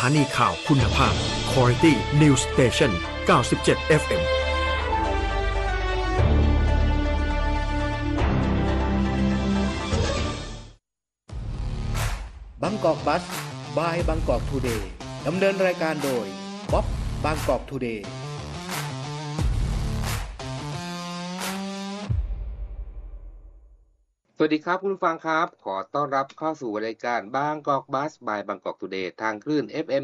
ถานีข่าวคุณภาพ Quality News Station 97 FM บางกอกบัสบายบางกอกทูเดย์ดำเนินรายการโดยบ๊อบบางกอกทูเดย์สวัสดีครับคุณผู้ฟังครับขอต้อนรับเข้าสู่รายการบางกอกบัสบายบางกอกทูเดย์ทางคลื่น FM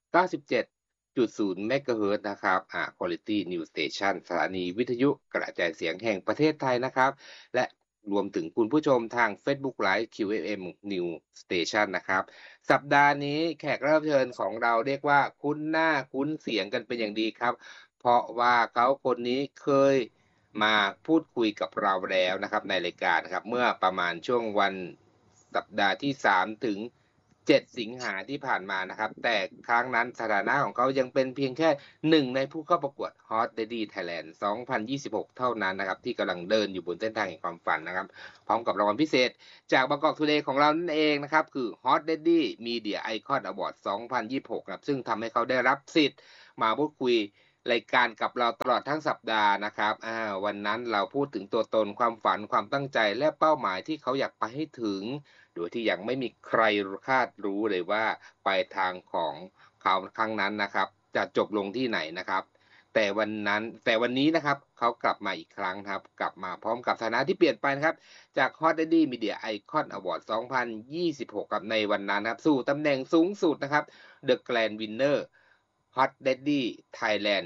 97.0 เมกะเฮิรตซ์นะครับQuality News Station สถานีวิทยุกระจายเสียงแห่งประเทศไทยนะครับและรวมถึงคุณผู้ชมทาง Facebook Live QFM News Station นะครับสัปดาห์นี้แขกรับเชิญของเราเรียกว่าคุ้นหน้าคุ้นเสียงกันเป็นอย่างดีครับเพราะว่าเขาคนนี้เคยมาพูดคุยกับเราแล้วนะครับในรายการนะครับเมื่อประมาณช่วงวันสัปดาห์ที่3ถึง7สิงหาที่ผ่านมานะครับแต่ครั้งนั้นสถานะของเขายังเป็นเพียงแค่1ในผู้เข้าประกวด Hot Daddy Thailand 2026 เท่านั้นนะครับที่กำลังเดินอยู่บนเส้นทางแห่งความฝันนะครับพร้อมกับรางวัลพิเศษจากบางกอกทูเดย์ของเรานั่นเองนะครับคือ Hot Daddy Media Icon Award 2026ครับซึ่งทำให้เขาได้รับสิทธิ์มาพูดคุยรายการกับเราตลอดทั้งสัปดาห์นะครับวันนั้นเราพูดถึงตัวตนความฝันความตั้งใจและเป้าหมายที่เขาอยากไปให้ถึงโดยที่ยังไม่มีใครคาดรู้เลยว่าปลายทางของเขาครั้งนั้นนะครับจะจบลงที่ไหนนะครับแต่วันนี้นะครับเขากลับมาอีกครั้งครับกลับมาพร้อมกับฐานะที่เปลี่ยนไปนะครับจาก Hot Daddy Media Icon Award 2026กับในวันนั้นครับสู่ตำแหน่งสูงสุดนะครับ The Grand Winner Hot Daddy Thailand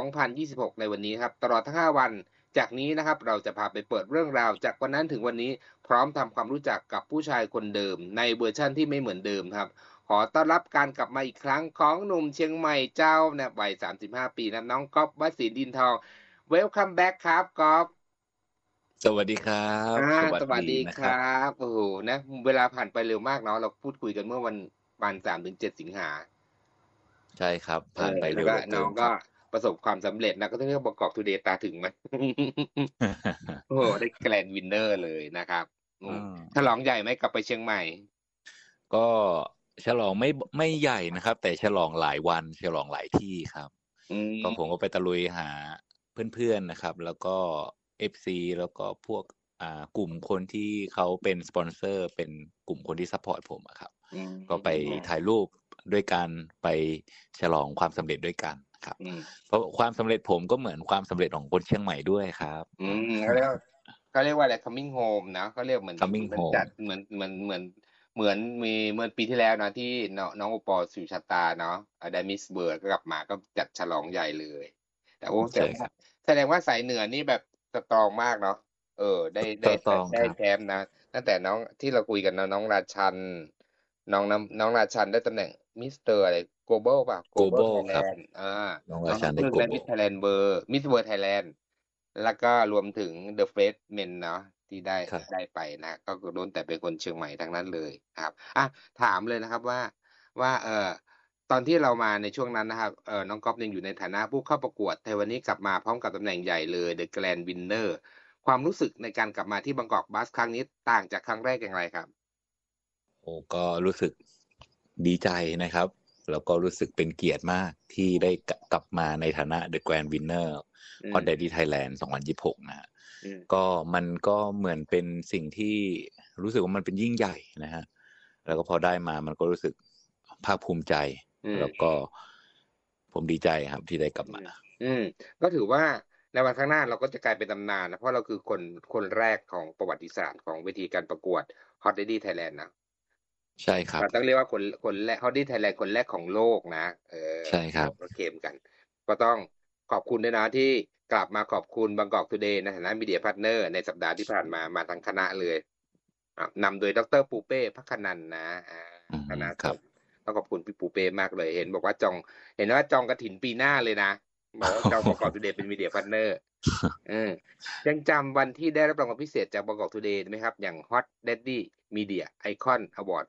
2026 ในวันนี้ครับตลอดทั้ง5วันจากนี้นะครับเราจะพาไปเปิดเรื่องราวจากวันนั้นถึงวันนี้พร้อมทำความรู้จักกับผู้ชายคนเดิมในเวอร์ชั่นที่ไม่เหมือนเดิมครับขอต้อนรับการกลับมาอีกครั้งของหนุ่มเชียงใหม่เจ้านะวัย35ปีนะน้องก๊อฟวสินทร์ดินทอง Welcome back ครับก๊อฟสวัสดีครับสวัสดีครับโอ้โหนะเวลาผ่านไปเร็วมากเนาะเราพูดคุยกันเมื่อวัน3ถึง7สิงหาใช่ครับผ่านไปเร็วน้องก็ประสบความสำเร็จนะก็ต้องเรียกบางกอกทูเดย์ตาถึงไหม โอ้ได้แกรนด์วินเนอร์เลยนะครับฉลองใหญ่ไหมกลับไปเชียงใหม่ก็ฉลองไม่ใหญ่นะครับแต่ฉลองหลายวันฉลองหลายที่ครับก็ผมก็ไปตะลุยหาเพื่อนๆนะครับแล้วก็ FC แล้วก็พวกกลุ่มคนที่เขาเป็นสปอนเซอร์เป็นกลุ่มคนที่ซัพพอร์ตผมครับก็ไปถ่ายรูปด้วยกันไปฉลองความสำเร็จด้วยกันครับเพราะความสำเร็จผมก็เหมือนความสำเร็จของคนเชียงใหม่ด้วยครับเขาเรียกว่าอะไร coming home นะเขาเรียกเหมือน coming home จัดเหมือนมีเมื่อปีที่แล้วนะที่น้องโอปอสุชาตาเนาะได้มิสเบิร์ดก็กลับมาก็จัดฉลองใหญ่เลยแต่แสดงว่าสายเหนือนี่แบบสตรองมากเนาะได้แชมป์นะตั้งแต่น้องที่เราคุยกันน้องราชันน้องราชันได้ตำแหน่งมิสเตอร์อะไร global ป่ะ global ครับน้องราชันได้ global มิสไทยแลนด์มิสเวิร์ดไทยแลนด์แล้วก็รวมถึง The Freshman เนาะที่ได้ไปนะก็โดนแต่เป็นคนเชียงใหม่ทั้งนั้นเลยครับถามเลยนะครับว่าตอนที่เรามาในช่วงนั้นนะครับน้องก๊อฟยังอยู่ในฐานะผู้เข้าประกวดแต่วันนี้กลับมาพร้อมกับตำแหน่งใหญ่เลย The Grand Winner ความรู้สึกในการกลับมาที่บางกอกบัสครั้งนี้ต่างจากครั้งแรกอย่างไรครับก็รู้สึกดีใจนะครับแล้วก็รู้สึกเป็นเกียรติมากที่ได้กลับมาในฐานะ The Grand Winner Hot Daddy Thailand 2026นะฮะก็มันก็เหมือนเป็นสิ่งที่รู้สึกว่ามันเป็นยิ่งใหญ่นะฮะแล้วก็พอได้มามันก็รู้สึกภาคภูมิใจแล้วก็ผมดีใจครับที่ได้กลับมาก็ถือว่าในวันข้างหน้าเราก็จะกลายเป็นตำนานนะเพราะเราคือคนแรกของประวัติศาสตร์ของเวทีการประกวด Hot Daddy Thailand นะใช่ครับต้องเรียกว่าคนแรก Hot Daddy Thailand คนแรกของโลกนะใช่ครับก็เคลมกันก็ต้องขอบคุณด้วยนะที่กลับมาขอบคุณบางกอกทูเดย์ในฐานะมีเดียพาร์ทเนอร์ในสัปดาห์ที่ผ่านมาทั้งคณะเลยนำโดยดร.ปูเป้พักนันท์นะคณะครับต้องขอบคุณพี่ปูเป้มากเลยเห็นว่าจองกฐินปีหน้าเลยนะบอกว่าจองบางกอกทูเดย์เป็นมีเดียพาร์ทเนอร์ยังจำวันที่ได้รับรางวัลพิเศษจากบางกอกทูเดย์ไหมครับอย่าง Hot Daddy Media Icon Award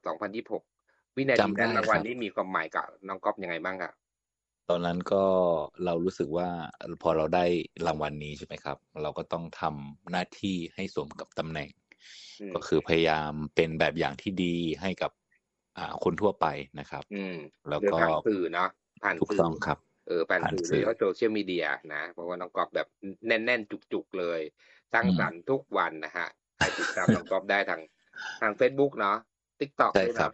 2026วินาทีนั้นรางวัลนี้มีความหมายกับน้องก๊อฟยังไงบ้างครับตอนนั้นก็เรารู้สึกว่าพอเราได้รางวัลนี้ใช่ไหมครับเราก็ต้องทำหน้าที่ให้สมกับตำแหน่งก็คือพยายามเป็นแบบอย่างที่ดีให้กับคนทั่วไปนะครับแล้วโดยก็ผ่านสื่อเนาะผ่านถูกสื่อต้องครับผ่านผ่านสื่อโดยสื่อเฉพาะโซเชียลมีเดียนะเพราะว่าน้องก๊อฟแบบแน่นๆจุกๆเลยสร้างสรรค์ทุกวันนะฮะใครติดตามน้องก๊อฟได้ทาง Facebook เนาะ TikTok ใช่ด้วยครับเนาะ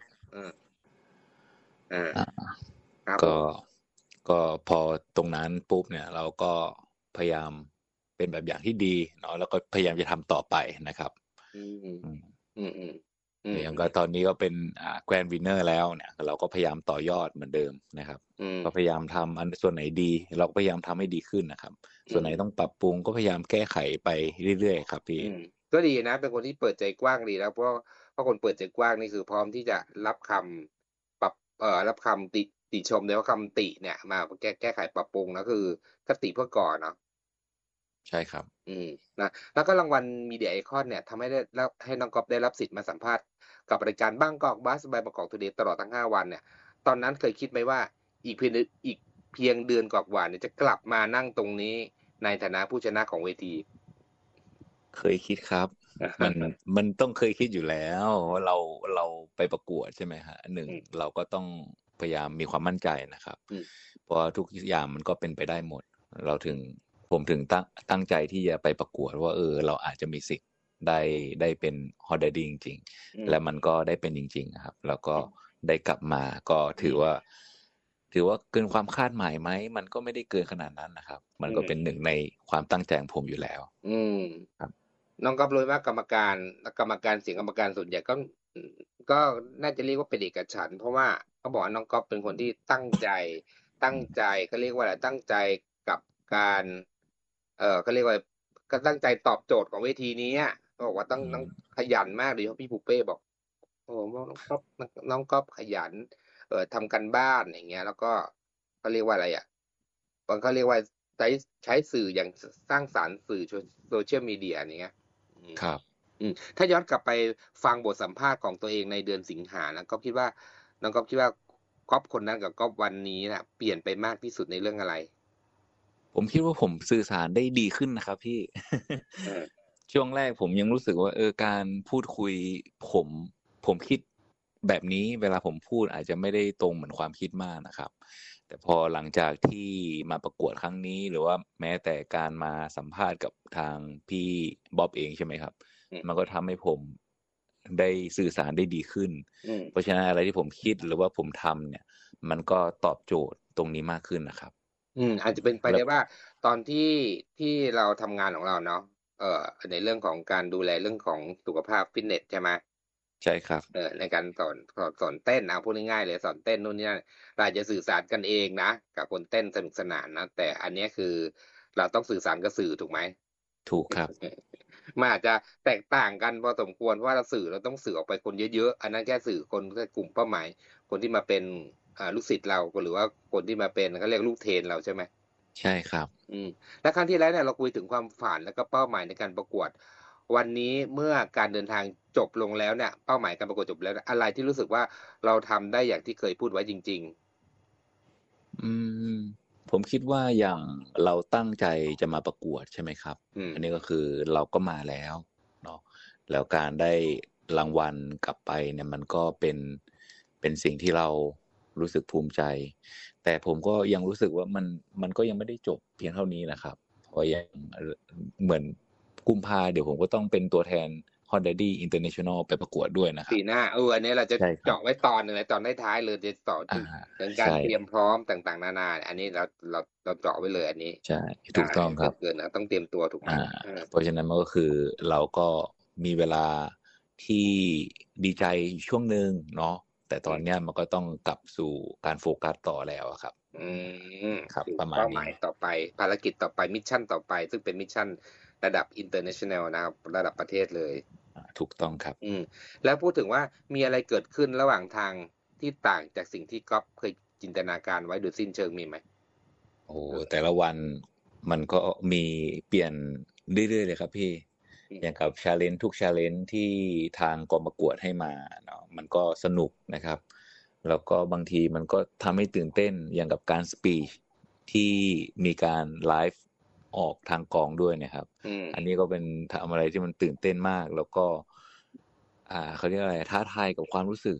อ่าครับผก็มก็พอตรงนั้นปุ๊บเนี่ยเราก็พยายามเป็นแบบอย่างที่ดีเนาะแล้วก็พยายามจะทำต่อไปนะครับอืมอืมอืมอืมอืมอย่างก็ตอนนี้ก็เป็นแกรนด์วินเนอร์แล้วเนี่ยเราก็พยายามต่อยอดเหมือนเดิมนะครับก็พยายามทำอันส่วนไหนดีเราก็พยายามทำให้ดีขึ้นนะครับส่วนไหนต้องปรับปรุงก็พยายามแก้ไขไปเรื่อยๆครับพี่ก็ดีนะเป็นคนที่เปิดใจกว้างดีแล้วเพราะคนเปิดใจกว้างนี่คือพร้อมที่จะรับคำปรับรับคำติชมหรือว่าคำติเนี่ยมาแก้ไขปรับปรุงนะคือคติเพื่อก่อเนาะใช่ครับนะแล้วก็รางวัลมีเดียไอคอนเนี่ยทำให้ได้แล้วให้น้องก๊อฟได้รับสิทธิ์มาสัมภาษณ์กับรายการบางกอกบัสบายบางกอกทูเดย์ตลอดทั้ง5 วันเนี่ยตอนนั้นเคยคิดไหมว่าอีกเพียงเดือนกว่าๆเนี่ยจะกลับมานั่งตรงนี้ในฐานะผู้ชนะของเวทีเคยคิดครับ มันต้องเคยคิดอยู่แล้วว่าเราไปประกวดใช่ไหมฮะเราก็ต้องพยายามมีความมั่นใจนะครับเพราะทุกอย่างมันก็เป็นไปได้หมดผมถึงตั้งใจที่จะไปประกวดว่าเราอาจจะมีสิทธิ์ได้เป็นฮอตเดดี้จริงๆและมันก็ได้เป็นจริงๆครับแล้วก็ได้กลับมาก็ถือว่าเกินความคาดหมายไหมมันก็ไม่ได้เกินขนาดนั้นนะครับมันก็เป็นหนึ่งในความตั้งใจของผมอยู่แล้วครับน้องก๊อฟรู้ว่ากรรมการเสียงกรรมการส่วนใหญ่ก็น่าจะเรียกว่าเป็นเอกฉันท์เพราะว่าเขาบอกว่าน้องก๊อฟเป็นคนที่ตั้งใจเขาเรียกว่าอะไรตั้งใจกับการเขาเรียกว่าก็ตั้งใจตอบโจทย์ของเวทีนี้เขาบอกว่าต้องขยันมากโดยเฉพาะพี่ปูเป้บอกโอ้น้องก๊อฟขยันทำกันบ้านอย่างเงี้ยแล้วก็เขาเรียกว่าอะไรบางเขาเรียกว่าใช้สื่ออย่างสร้างสรรค์สื่อโซเชียลมีเดียอย่างเงี้ยครับถ้าย้อนกลับไปฟังบทสัมภาษณ์ของตัวเองในเดือนสิงหานะก็คิดว่าน้องก๊อฟคิดว่าก๊อฟคนนั้นกับก๊อฟวันนี้น่ะเปลี่ยนไปมากที่สุดในเรื่องอะไรผมคิดว่าผมสื่อสารได้ดีขึ้นนะครับพี่ ช่วงแรกผมยังรู้สึกว่าการพูดคุยผมคิดแบบนี้เวลาผมพูดอาจจะไม่ได้ตรงเหมือนความคิดมากนะครับแต่พอหลังจากที่มาประกวดครั้งนี้หรือว่าแม้แต่การมาสัมภาษณ์กับทางพี่บ๊อบเองใช่ไหมครับมันก็ทำให้ผมได้สื่อสารได้ดีขึ้นเพราะฉะนั้นอะไรที่ผมคิดหรือว่าผมทำเนี่ยมันก็ตอบโจทย์ตรงนี้มากขึ้นนะครับอาจจะเป็นไปได้ว่าตอนที่เราทำงานของเราเนาะในเรื่องของการดูแลเรื่องของสุขภาพฟิตเนสใช่ไหมใช่ครับในการสอนเต้นนะพูดง่ายๆเลยสอนเต้นนู่นนี่นั่นเราอาจจะสื่อสารกันเองนะกับคนเต้นสนุกสนานนะแต่อันนี้คือเราต้องสื่อสารกับสื่อถูกไหมถูกครับมันอาจจะแตกต่างกันพอสมควรเพราะว่าเราต้องสื่อออกไปคนเยอะๆอันนั้นแค่สื่อคนแค่กลุ่มเป้าหมายคนที่มาเป็นลูกศิษย์เราหรือว่าคนที่มาเป็นเขาเรียกลูกเทรนเราใช่ไหมใช่ครับและครั้งที่แล้วเนี่ยเราคุยถึงความฝันและก็เป้าหมายในการประกวดวันนี้เมื่อการเดินทางจบลงแล้วเนี่ยเป้าหมายการประกวดจบแล้วอะไรที่รู้สึกว่าเราทำได้อย่างที่เคยพูดไว้จริงๆผมคิดว่าอย่างเราตั้งใจจะมาประกวดใช่ไหมครับอันนี้ก็คือเราก็มาแล้วเนาะแล้วการได้รางวัลกลับไปเนี่ยมันก็เป็นสิ่งที่เรารู้สึกภูมิใจแต่ผมก็ยังรู้สึกว่ามันก็ยังไม่ได้จบเพียงเท่านี้นะครับเพราะยังเหมือนกุมภาเดี๋ยวผมก็ต้องเป็นตัวแทน Hot Daddy International ไปประกวดด้วยนะครับปีหน้าอันนี้เราจะเจาะไว้ตอนหนึ่งเลยตอนท้ายเลยจะต่อถึงการเตรียมพร้อมต่างๆนานาอันนี้เราเจาะไว้เลยอันนี้ใช่ถูกต้องครับเกินต้องเตรียมตัวถูกไหมเพราะฉะนั้นมันก็คือเราก็มีเวลาที่ดีใจช่วงหนึ่งเนาะแต่ตอนนี้มันก็ต้องกลับสู่การโฟกัสต่อแล้วครับครับประมาณนี้เป้าหมายต่อไปภารกิจต่อไปมิชชั่นต่อไปซึ่งเป็นมิชชั่นระดับ international นะครับระดับประเทศเลยถูกต้องครับแล้วพูดถึงว่ามีอะไรเกิดขึ้นระหว่างทางที่ต่างจากสิ่งที่ก๊อฟเคยจินตนาการไว้โดยสิ้นเชิงมีไหมโอ้แต่ละวันมันก็มีเปลี่ยนเรื่อยๆเลยครับพี่อย่างกับchallengeทุกchallengeที่ทางกองประกวดให้มาเนาะมันก็สนุกนะครับแล้วก็บางทีมันก็ทำให้ตื่นเต้นอย่างกับการสปีชที่มีการไลฟ์ออกทางกองด้วยนะครับอันนี้ก็เป็นทำอะไรที่มันตื่นเต้นมากแล้วก็เขาเรียกอะไรท้าทายกับความรู้สึกพ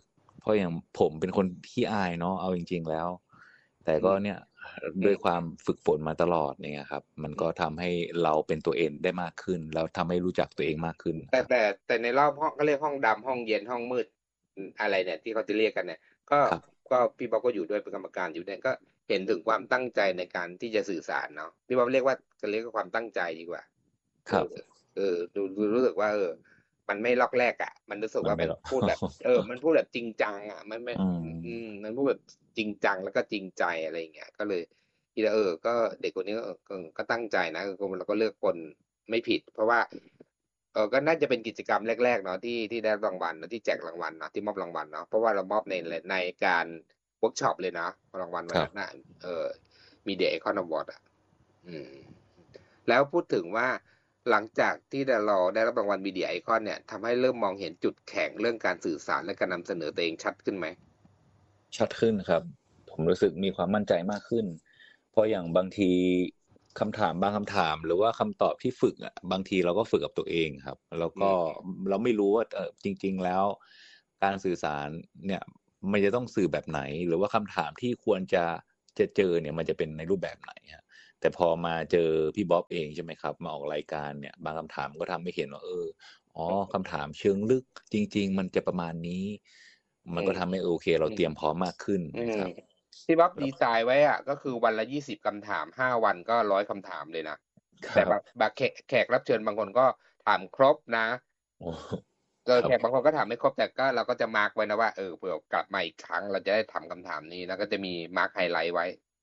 ราะอย่างผมเป็นคนขี้อายเนาะเอาจริงๆแล้ว แต่ก็เนี่ยด้วยความฝึกฝนมาตลอดเนี่ยครับ มันก็ทำให้เราเป็นตัวเองได้มากขึ้น แล้วทำให้รู้จักตัวเองมากขึ้นคแต่รับแต่ในรอบห้องก็เรียกห้องดำห้องเย็นห้องมืดอะไรเนี่ยที่เขาจะเรียกกันเนี่ย ก็ครับก็พี่บ๊อบก็อยู่ด้วยเป็นกรรมการอยู่เนี่ยก็เห็นถึงความตั้งใจในการที่จะสื่อสารเนาะพี่บ๊อบเรียกว่าจะเรียกว่าความตั้งใจดีกว่าครับดูรู้สึกว่ามันไม่ล็อกแรกอ่ะ มันรู้สึกว่ามันไม่มันหรอกพูดแบบ มันพูดแบบจริงจังอ่ะมันไม่ มันพูดแบบจริงจังแล้วก็จริงใจอะไรอย่างเงี้ยก็เลยคิดว่าก็เด็กคนนี้ก็ตั้งใจนะเราก็เลือกคนไม่ผิด เพราะว่าก็น่าจะเป็นกิจกรรมแรกๆเนาะที่ได้รางวัลนะที่แจกรางวัลเนาะที่มอบรางวัลเนาะเพราะว่าเรามอบในการเวิร์กช็อปเลยนะรางวัลวันนั้นนะมีเดียไอคอนอวอร์ดอ่ะแล้วพูดถึงว่าหลังจากที่เราได้รับรางวัลมีเดียไอคอนเนี่ยทำให้เริ่มมองเห็นจุดแข็งเรื่องการสื่อสารและการนำเสนอตัวเองชัดขึ้นไหมชัดขึ้นครับ ผมรู้สึกมีความมั่นใจมากขึ้น เพราะอย่างบางทีคำถามบางคำถาม หรือว่าคำตอบที่ฝึกอ่ะบางทีเราก็ฝึกกับตัวเองครับ แล้วก็เราไม่รู้ว่าจริงๆแล้วการสื่อสารเนี่ยมันจะต้องสื่อแบบไหน หรือว่าคำถามที่ควรจะเจอเนี่ยมันจะเป็นในรูปแบบไหนฮะแต่พอมาเจอพี่บ๊อบเองใช่ไหมครับมาออกรายการเนี่ยบางคำถามก็ทำให้เห็นว่าคำถามเชิงลึกจริงๆมันจะประมาณนี้ มันก็ทำให้โอเคเราเตรียมพร้อมมากขึ้นนะครับพี่บ๊อบดีไซน์ไว้อ่ะก็คือวันละ20คำถาม5วันก็100คำถามเลยนะแต่บางแขกรับเชิญบางคนก็ถามครบนะแขกบางคนก็ถามไม่ครบแต่ก็เราก็จะมาร์กไว้นะว่าเผื่อกลับมาอีกครั้งเราจะได้ทำคำถามนี้แล้วก็จะมีมาร์กไฮไลท์ไว้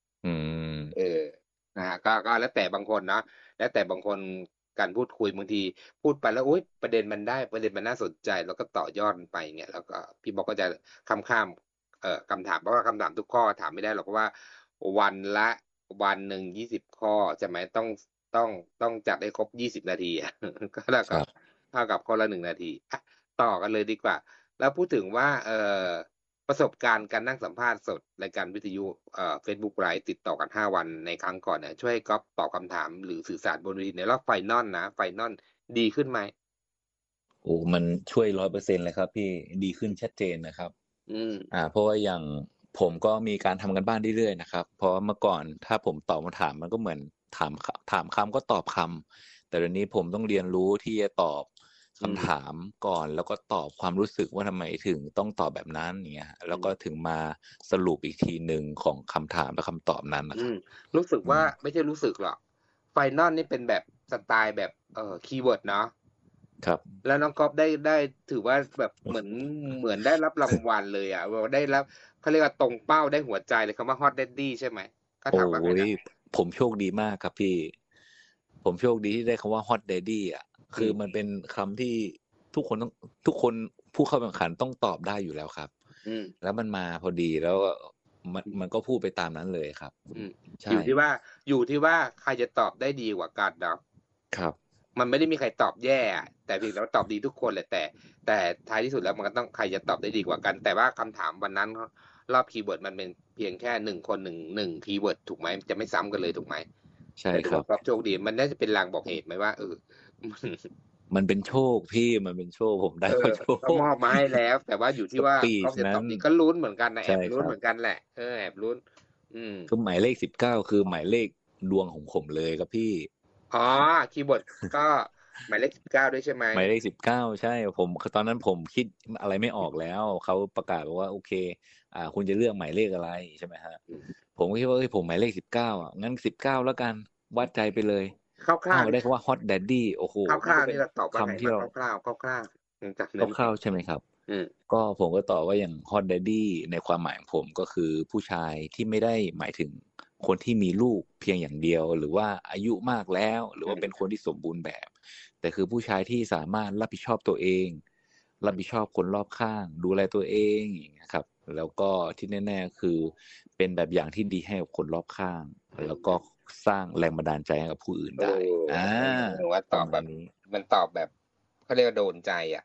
นะฮะก็แล้วแต่บางคนนะแล้วแต่บางคนการพูดคุยบางทีพูดไปแล้วอุ๊ยประเด็นมันน่าสนใจแล้วก็ต่อยอดไปเงี้ยแล้วก็พี่บ๊อบก็จะข้ามคำถามเพราะว่าคำถามทุกข้อถามไม่ได้หรอกเพราะว่าวันหนึ่ง20ข้อใช่ไหมต้องจัดให้ครบ20นาทีก็เท่ากับข้อละ1นาทีต่อกันเลยดีกว่าแล้วพูดถึงว่าประสบการณ์การนั่งสัมภาษณ์สดรายการวิทยุFacebook Live ติดต่อกัน5วันในครั้งก่อนเนี่ยช่วยก๊อฟตอบคำถามหรือสื่อสารบนเวทีในรอบไฟนอลดีขึ้นไหมมันช่วย 100% เลยครับพี่ดีขึ้นชัดเจนนะครับเพราะว่าอย่างผมก็มีการทำกันบ้านเรื่อยๆนะครับเพราะเมื่อก่อนถ้าผมตอบคำถามมันก็เหมือนถามคำก็ตอบคำแต่เดี๋ยวนี้ผมต้องเรียนรู้ที่จะตอบคำถามก่อนแล้วก็ตอบความรู้สึกว่าทำไมถึงต้องตอบแบบนั้นอย่างเงี้ยแล้วก็ถึงมาสรุปอีกทีหนึ่งของคำถามและคำตอบนั้นนะครับรู้สึกว่าไม่ใช่รู้สึกหรอกไฟนอลนี่เป็นแบบสไตล์แบบคีย์เวิร์ดเนาะครับแล้วน้องก๊อฟได้ถือว่าแบบเหมือนได้รับรางวัลเลยอ่ะได้รับเขาเรียกว่าตรงเป้าได้หัวใจเลยคำว่า Hot Daddy ใช่ไหมก็ถามว่าไงนะผมโชคดีมากครับพี่ผมโชคดีที่ได้คำว่า Hot Daddy อ่ะคือมันเป็นคำที่ทุกคนผู้เข้าแข่งขันต้องตอบได้อยู่แล้วครับแล้วมันมาพอดีแล้วมันก็พูดไปตามนั้นเลยครับอยู่ที่ว่าใครจะตอบได้ดีกว่ากันเนาะครับมันไม่ได้มีใครตอบแย่แต่เพียงแต่ว่าตอบดีทุกคนแหละแต่ท้ายที่สุดแล้วมันก็ต้องใครจะตอบได้ดีกว่ากันแต่ว่าคำถามวันนั้นรอบคีย์เวิร์ดมันเป็นเพียงแค่1คน1คีย์เวิร์ดถูกไหมจะไม่ซ้ำกันเลยถูกไหมใช่ครับแต่โชคดีมันน่าจะเป็นลางบอกเหตุไหมว่ามันเป็นโชคพี่มันเป็นโชคผมได้ก็โชคก็มอบมาให้แล้วแต่ว่าอยู่ที่ว่าเขาจะตอบดีก็ลุ้นเหมือนกันนะแอบลุ้นเหมือนกันแหละแอบลุ้นคือหมายเลข19คือหมายเลขดวงของผมเลยครับพี่คีย์เวิร์ดก็หมายเลข19ด้วยใช่ไหมหมายเลข19ใช่ผมตอนนั้นผมคิดอะไรไม่ออกแล้วเขาประกาศว่าโอเคคุณจะเลือกหมายเลขอะไรใช่ไหมฮะผมก็คิดว่าผมหมายเลข19งั้น19แล้วกันวัดใจไปเลยคร่าวๆได้คำว่า Hot Daddy โอ้โหคร่าวๆนี่เราตอบว่าไงคร่าวๆใช่ไหมครับก็ผมก็ตอบว่าอย่าง Hot Daddy ในความหมายของผมก็คือผู้ชายที่ไม่ได้หมายถึงคนที่มีลูกเพียงอย่างเดียวหรือว่าอายุมากแล้วหรือว่าเป็นคนที่สมบูรณ์แบบแต่คือผู้ชายที่สามารถรับผิดชอบตัวเองรับผิดชอบคนรอบข้างดูแลตัวเองอย่างเงี้ยครับแล้วก็ที่แน่ๆคือเป็นแบบอย่างที่ดีให้กับคนรอบข้างแล้วก็สร้างแรงบันดาลใจให้กับผู้อื่นได้ว่าตอบแบบนี้มันตอบแบบเขาเรียกว่าโดนใจอ่ะ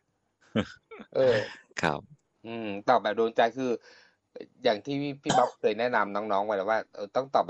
ครับตอบแบบโดนใจคืออย่างที่พี่บ๊อบเคยแนะนำน้องๆไว้แล้วว่าต้องตอบแบบ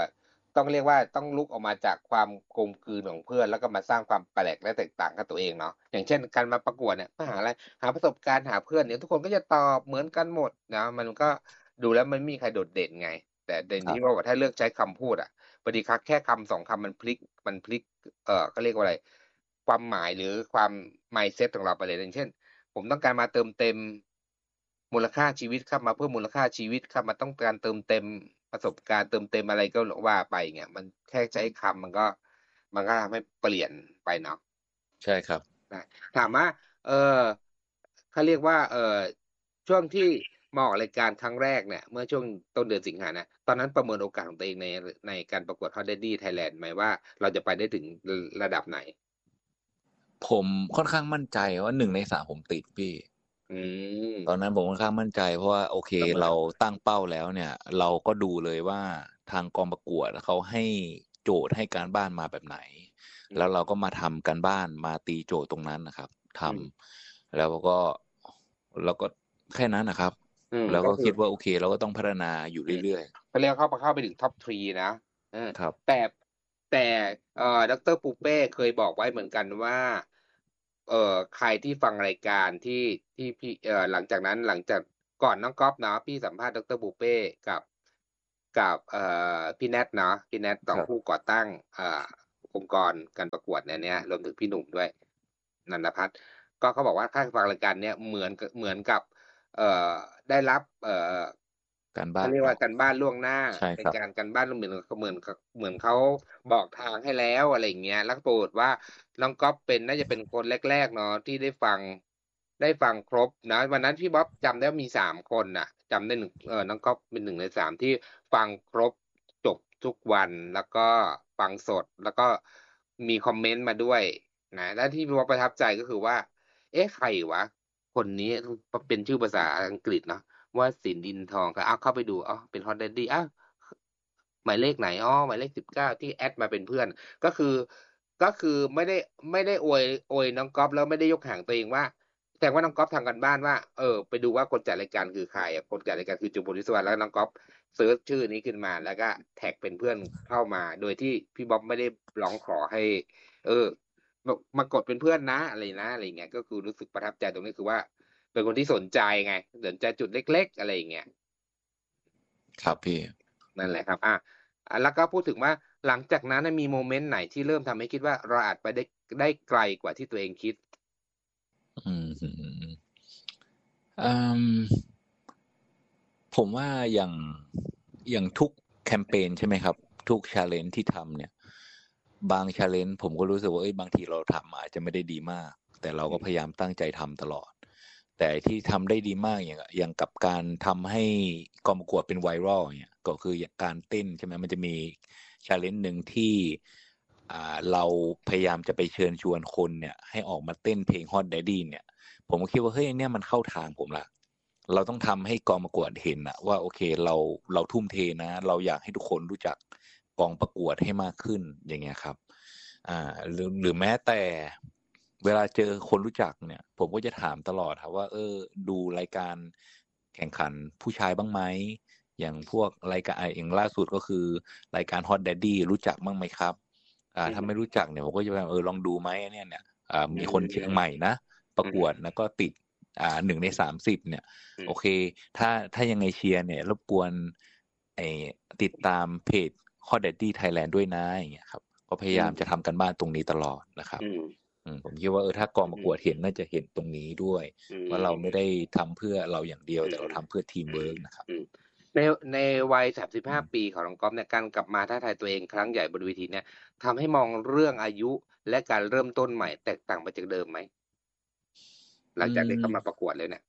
ต้องเรียกว่าต้องลุกออกมาจากความกลมกลืนของเพื่อนแล้วก็มาสร้างความแปลกและแตกต่างกับตัวเองเนาะอย่างเช่นการมาประกวดเนี่ยหาอะไรหาประสบการณ์หาเพื่อนเนี่ยทุกคนก็จะตอบเหมือนกันหมดนะมันก็ดูแล้วมันไม่มีใครโดดเด่นไงแต่ครัที่บว่าถ้าเลือกใช้คำพูดอ่ะพอดีครับแค่คำสองคำมันพลิกก็เรียกว่าอะไรความหมายหรือความ mindset ของเราไปเลยอย่างเช่นผมต้องการมาเติมเต็มมูลค่าชีวิตครับมาเพิ่มมูลค่าชีวิตครับมาต้องการเติมเต็มประสบการณ์เติมเต็มอะไรก็ว่าไปเงี้ยมันแค่ใช้คำมันก็ทำให้เปลี่ยนไปเนาะใช่ครับนะถามว่าเออเขาเรียกว่าช่วงที่มาออกรายการครั้งแรกเนี่ยเมื่อช่วงต้นเดือนสิงหานะตอนนั้นประเมินโอกาสของตัวเองในการประกวด Hot Daddy Thailand ไหมว่าเราจะไปได้ถึงระดับไหนผมค่อนข้างมั่นใจว่า1 ใน 3ผมติดพี่อืมตอนนั้นผมค่อนข้างมั่นใจเพราะว่าโอเคประเมินเราตั้งเป้าแล้วเนี่ย เราก็ดูเลยว่าทางกองประกวดเขาให้โจทย์ให้การบ้านมาแบบไหน แล้วเราก็มาทำการบ้านมาตีโจทย์ตรงนั้นนะครับทำแล้วก็แค่นั้นนะครับ แล้วก็ก็คือคิดว่าโอเคเราก็ต้องพัฒนาอยู่เรื่อยเขาเรียกเข้าไปถึงท็อป3นะๆครับแต่ดรปูเป้เคยบอกไว้เหมือนกันว่าใครที่ฟังรายการที่พี่หลังจากก่อนน้องก๊อฟเนาะพี่สัมภาษณ์ดรปูเป้กับพี่แนทเนาะพี่แนทสองผู้ก่อตั้งองค์กรการประกวดเนี่ยรวมถึงพี่หนุ่มด้วยนันทพัฒน์ก็เขาบอกว่าถ้าฟังรายการเนี้ยเหมือนกับได้รับการบ้าเขานเรียกว่าการบ้านล่วงหน้าใช่เป็นครับการบ้านเหมือนเขาบอกทางให้แล้วอะไรอย่างเงี้ยแล้วก็ปรากฏว่าน้องก๊อฟน่าจะเป็นคนแรกๆเนาะที่ได้ฟังครบนะวันนั้นพี่บ๊อบจำได้ว่ามี3 คนน่ะจำได้น้องก๊อฟเป็น1 ใน 3ที่ฟังครบจบทุกวันแล้วก็ฟังสดแล้วก็มีคอมเมนต์มาด้วยนะและที่พี่บ๊อบประทับใจก็คือว่า เอ๊ะใครวะคนนี้เป็นชื่อภาษาอังกฤษเนาะว่าสินดินทองก็เอาเข้าไปดูอ๋อเป็นฮอตแดดดี้อ้าวหมายเลขไหนอ๋อหมายเลข19ที่แอดมาเป็นเพื่อนก็คือก็คือไม่ได้อวยน้องก๊อฟแล้วไม่ได้ยกห่างตัวเองว่าแสดงว่าน้องก๊อฟทำกันบ้านว่าไปดูว่าคนจัดรายการคือใครคนจัดรายการคือจุมพลวิศวะแล้วน้องก๊อฟเซิร์ชชื่อนี้ขึ้นมาแล้วก็แท็กเป็นเพื่อนเข้ามาโดยที่พี่บ๊อบไม่ได้ร้องขอให้ เออบอกมากดเป็นเพื่อนนะอะไรเงี้ยก็คือรู้สึกประทับใจตรงนี้คือว่าเป็นคนที่สนใจไงสนใจจุดเล็กๆอะไรอย่างเงี้ยครับพี่นั่นแหละครับแล้วก็พูดถึงว่าหลังจากนั้นมีโมเมนต์ไหนที่เริ่มทำให้คิดว่าเราอาจไปได้ไกลกว่าที่ตัวเองคิดอืมอืม ผมว่าอย่างทุกแคมเปญใช่ไหมครับทุก challenge ที่ทำเนี่ยบาง challenge ผมก็รู้สึกว่าบางทีเราทำอาจจะไม่ได้ดีมากแต่เราก็พยายามตั้งใจทำตลอดแต่ที่ทำได้ดีมากอย่างกับการทำให้กองประกวดเป็นไวรัลเนี่ยก็คืออย่างการเต้นใช่ไหมมันจะมี challenge หนึ่งที่เราพยายามจะไปเชิญชวนคนเนี่ยให้ออกมาเต้นเพลง Hot Daddy เนี่ยผมก็คิดว่าเฮ้ยเนี่ยมันเข้าทางผมละ เราต้องทำให้กองประกวดเห็นนะว่าโอเคเราทุ่มเทนะ เราอยากให้ทุกคนรู้จักกองประกวดให้มากขึ้นอย่างเงี้ยครับหรือแม้แต่เวลาเจอคนรู้จักเนี่ย ผมก็จะถามตลอดครับว่าดูรายการแข่งขันผู้ชายบ้างไหมอย่างพวกรายการอย่างล่าสุดก็คือรายการ Hot Daddy รู้จักบ้างไหมครับถ้าไม่รู้จักเนี่ยผมก็จะแบบลองดูไหมเนี่ยมีคนเชียงใหม่นะประกวดแล้วก็ติด1 ใน 30เนี่ยโอเคถ้ายังไงเชียร์เนี่ยรบกวนติดตามเพจ Hot Daddy Thailand ด้วยนะอย่างเงี้ยครับก็พยายามจะทำกันบ้านตรงนี้ตลอดนะครับผมคิดว่าถ้ากองประกวดเห็นน่าจะเห็นตรงนี้ด้วยว่าเราไม่ได้ทำเพื่อเราอย่างเดียวแต่เราทำเพื่อทีมเวิร์กนะครับในวัย35 ปีของน้องก๊อฟเนี่ยการกลับมาท้าทายตัวเองครั้งใหญ่บนเวทีเนี่ยทำให้มองเรื่องอายุและการเริ่มต้นใหม่แตกต่างไปจากเดิมไหมหลังจากได้เข้ามาประกวดเลยเนี่ย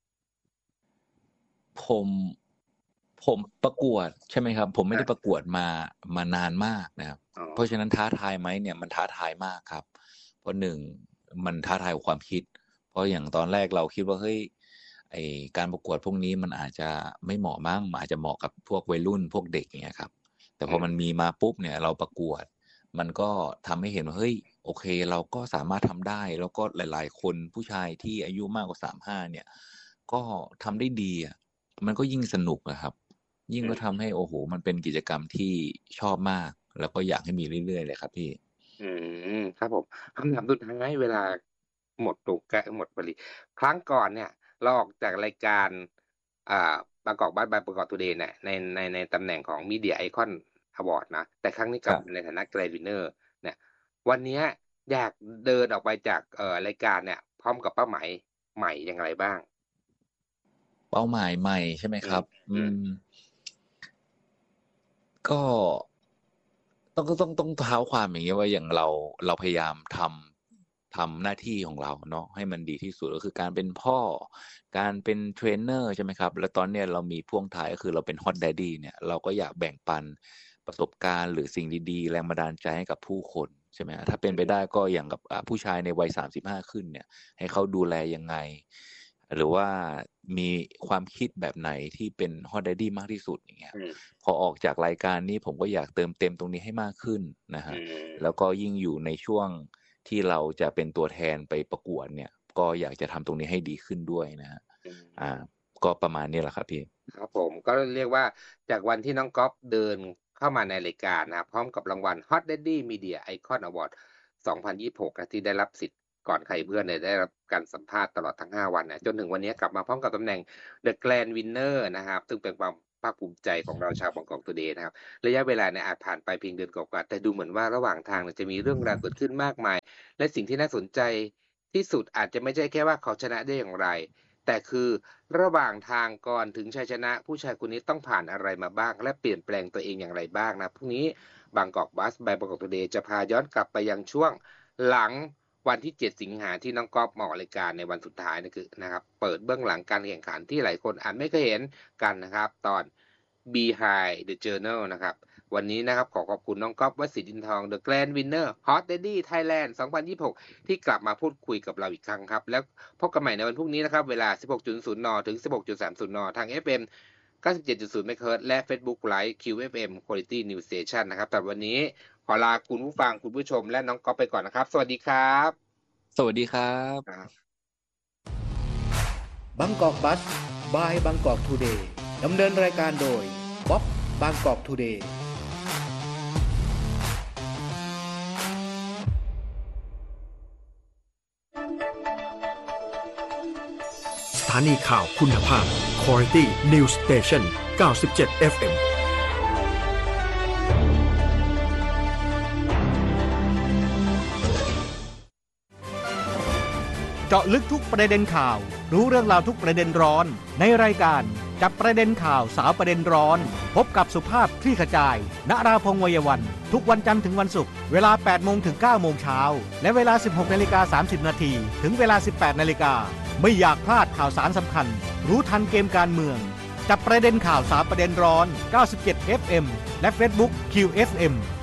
ผมประกวดใช่ไหมครับผมไม่ได้ประกวดมานานมากนะครับเพราะฉะนั้นท้าทายไหมเนี่ยมันท้าทายมากครับเพราะมันท้าทายความคิดเพราะอย่างตอนแรกเราคิดว่าเฮ้ยการประกวดพวกนี้มันอาจจะไม่เหมาะมั้งมันอาจจะเหมาะกับพวกวัยรุ่นพวกเด็กอย่างเงี้ยครับแต่พอมันมีมาปุ๊บเนี่ยเราประกวดมันก็ทำให้เห็นว่าเฮ้ยโอเคเราก็สามารถทำได้แล้วก็หลายๆคนผู้ชายที่อายุมากกว่า35เนี่ยก็ทำได้ดีอ่ะมันก็ยิ่งสนุกอะครับยิ่งก็ทำให้โอ้โหมันเป็นกิจกรรมที่ชอบมากแล้วก็อยากให้มีเรื่อยๆเลยครับพี่ครับผมคำถามสุดท้ายเวลาหมดหมดพอดีครั้งก่อนเนี่ยเราออกจากรายการบางกอกบางกอกทูเดย์เนี่ยในตำแหน่งของ Media Icon Award นะแต่ครั้งนี้กลับในฐานะ Grand Winner เนี่ยวันนี้อยากเดินออกไปจากรายการเนี่ยพร้อมกับเป้าหมายใหม่อย่างไรบ้างเป้าหมายใหม่ใช่ไหมครับก็ต้องเท้าความอย่างเงี้ยว่าอย่างเราพยายามทำหน้าที่ของเราเนาะให้มันดีที่สุดก็คือการเป็นพ่อการเป็นเทรนเนอร์ใช่ไหมครับแล้วตอนเนี้ยเรามีพ่วงท้ายก็คือเราเป็นฮอตแดดดี้เนี่ยเราก็อยากแบ่งปันประสบการณ์หรือสิ่งดีๆแรงบันดาลใจให้กับผู้คนใช่ไหมถ้าเป็นไปได้ก็อย่างกับผู้ชายในวัย35ขึ้นเนี่ยให้เขาดูแลยังไงหรือว่ามีความคิดแบบไหนที่เป็นฮอตแดดดี้มากที่สุดอย่างเงี้ยพอออกจากรายการนี้ผมก็อยากเติมเต็มตรงนี้ให้มากขึ้นนะฮะแล้วก็ยิ่งอยู่ในช่วงที่เราจะเป็นตัวแทนไปประกวดเนี่ยก็อยากจะทำตรงนี้ให้ดีขึ้นด้วยนะฮะก็ประมาณนี้แหละครับพี่ครับผมก็เรียกว่าจากวันที่น้องก๊อฟเดินเข้ามาในรายการนะพร้อมกับรางวัล Hot Daddy Media Icon Award 2026ที่ได้รับสิทธิ์ก่อนใครเพื่อนได้รับการสัมภาษณ์ตลอดทั้ง5วันนะจนถึงวันนี้กลับมาพร้อมกับตำแหน่ง The Grand Winner นะครับซึ่งเป็นความภาคภูมิใจของเราชาวบางกอกทูเดย์นะครับระยะเวลาเนี่ยอาจผ่านไปเพียงเดือนกว่าแต่ดูเหมือนว่าระหว่างทางจะมีเรื่องราวเกิดขึ้นมากมายและสิ่งที่น่าสนใจที่สุดอาจจะไม่ใช่แค่ว่าเขาชนะได้อย่างไรแต่คือระหว่างทางก่อนถึงชัยชนะผู้ชายคนนี้ต้องผ่านอะไรมาบ้างและเปลี่ยนแปลงตัวเองอย่างไรบ้างนะพรุ่งนี้บางกอกบัสบายบางกอกทูเดย์จะพาย้อนกลับไปยังช่วงหลังวันที่7 สิงหาที่น้องก๊อฟมาออกรายการในวันสุดท้ายนะครับเปิดเบื้องหลังการแข่งขันที่หลายคนอาจไม่เคยเห็นกันนะครับตอน Behind the Journal นะครับวันนี้นะครับขอบคุณน้องก๊อฟวสิทธิ์อินทอง The Grand Winner Hot Daddy Thailand 2026ที่กลับมาพูดคุยกับเราอีกครั้งครับแล้วพบกันใหม่ในวันพรุ่งนี้นะครับเวลา 16:00 นถึง 16:30 นทาง FM 97.0 MHz และ Facebook Live QFM Quality News Station นะครับแต่วันนี้ขอลาคุณผู้ฟังคุณผู้ชมและน้องก๊อฟไปก่อนนะครับสวัสดีครับสวัสดีครับบางกอกบัสบายบางกอกทูเดย์ดำเนินรายการโดยบ๊อบบางกอกทูเดย์สถานีข่าวคุณภาพ Quality News Station 97 FM เจาะลึกทุกประเด็นข่าวรู้เรื่องราวทุกประเด็นร้อนในรายการจับประเด็นข่าวสาวประเด็นร้อนพบกับสุภาพคลี่ขจายณราพงษ์วัยวันทุกวันจันทร์ถึงวันศุกร์เวลา 8 โมงถึง 9 โมงเช้าและเวลา 16:30 นาทีถึงเวลา 18 นาฬิกาไม่อยากพลาดข่าวสารสำคัญรู้ทันเกมการเมืองจับประเด็นข่าวสาวประเด็นร้อน97 FM และ Facebook QFM